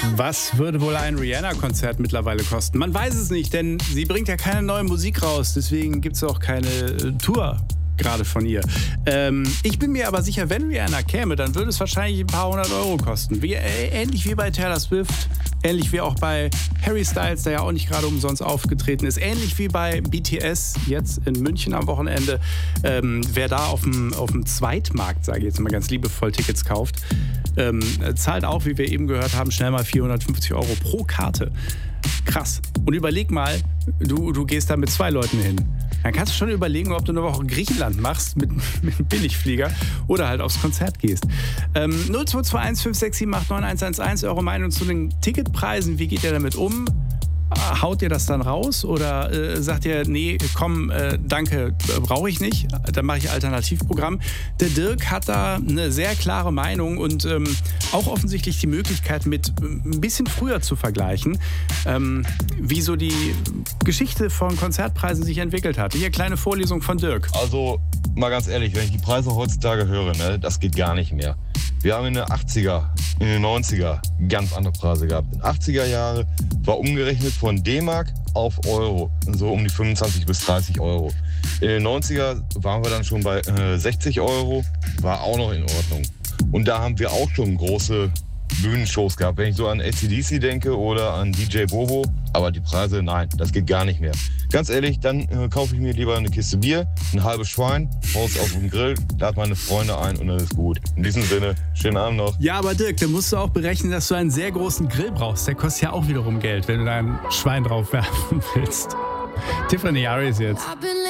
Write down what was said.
Was würde wohl ein Rihanna-Konzert mittlerweile kosten? Man weiß es nicht, denn sie bringt ja keine neue Musik raus. Deswegen gibt es auch keine Tour gerade von ihr. Ich bin mir aber sicher, wenn Rihanna käme, dann würde es wahrscheinlich ein paar hundert Euro kosten. Ähnlich wie bei Taylor Swift, ähnlich wie auch bei Harry Styles, der ja auch nicht gerade umsonst aufgetreten ist, ähnlich wie bei BTS jetzt in München am Wochenende. Wer da auf dem Zweitmarkt, sage ich jetzt mal ganz liebevoll, Tickets kauft, zahlt auch, wie wir eben gehört haben, schnell mal 450 Euro pro Karte. Krass. Und überleg mal, du gehst da mit 2 Leuten hin. Dann kannst du schon überlegen, ob du eine Woche Griechenland machst mit einem Billigflieger oder halt aufs Konzert gehst. 0221 567 89111, eure Meinung zu den Ticketpreisen. Wie geht ihr damit um? Haut ihr das dann raus oder sagt ihr, nee, komm, danke, brauche ich nicht, dann mache ich Alternativprogramm. Der Dirk hat da eine sehr klare Meinung und auch offensichtlich die Möglichkeit, mit ein bisschen früher zu vergleichen, wie so die Geschichte von Konzertpreisen sich entwickelt hat. Hier kleine Vorlesung von Dirk. Also mal ganz ehrlich, wenn ich die Preise heutzutage höre, ne, das geht gar nicht mehr. Wir haben in den 80er, in den 90er ganz andere Preise gehabt. In den 80er Jahre war umgerechnet von D-Mark auf Euro, so um die 25 bis 30 Euro. In den 90er waren wir dann schon bei 60 Euro, war auch noch in Ordnung. Und da haben wir auch schon große Bühnenshows gehabt, wenn ich so an AC/DC denke oder an DJ Bobo. Aber die Preise, nein, das geht gar nicht mehr. Ganz ehrlich, dann kaufe ich mir lieber eine Kiste Bier, ein halbes Schwein, raus auf den Grill, lade meine Freunde ein und dann ist gut. In diesem Sinne, schönen Abend noch. Ja, aber Dirk, dann musst du auch berechnen, dass du einen sehr großen Grill brauchst. Der kostet ja auch wiederum Geld, wenn du da ein Schwein drauf werfen willst. Tiffany Harris jetzt.